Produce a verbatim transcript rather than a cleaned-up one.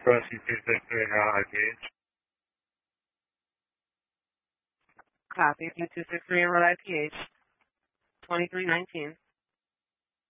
Rescue two six three, uh, I P H. Copy, two six three, enrolled I P H, twenty-three nineteen.